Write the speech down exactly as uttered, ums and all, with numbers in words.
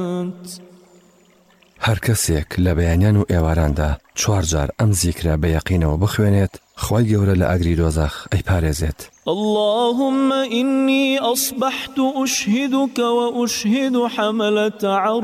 هەر کەسێک لە بەیانیان و ئێواراندا چوار جار ئەم زیکرە بە یەقینەوە بخوێنێت، خوای گەورە لە ئاگری دۆزەخ ئەیپارێزێت. اللهم إني أصبحت أشهدك وأشهد حملة عرش